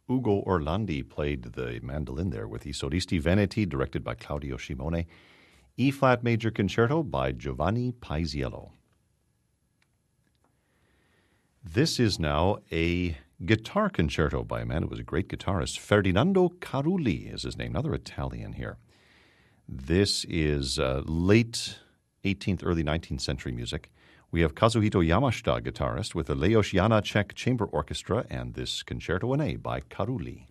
Ugo Orlandi played the mandolin there with I Solisti Veneti, directed by Claudio Scimone. E-flat Major Concerto by Giovanni Paisiello. This is now a guitar concerto by a man who was a great guitarist. Ferdinando Carulli is his name, another Italian here. This is late 18th, early 19th century music. We have Kazuhito Yamashita, guitarist, with the Leos Janáček Chamber Orchestra and this Concerto in A by Carulli.